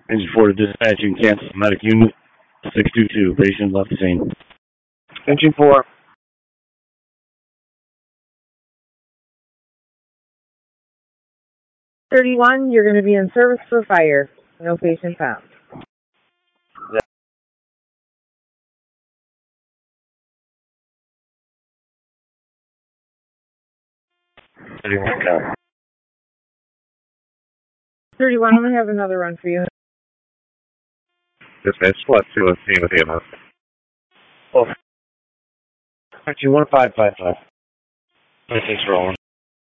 Engine 4 to dispatching, cancel medic unit 622. Patient left the scene. Engine 4. You're going to be in service for fire. No patient found. Yeah. 31 count. 31, I'm going to have another run for you. Dismiss, SWAT 2 on scene with EMS. Oh. 1555. This is rolling.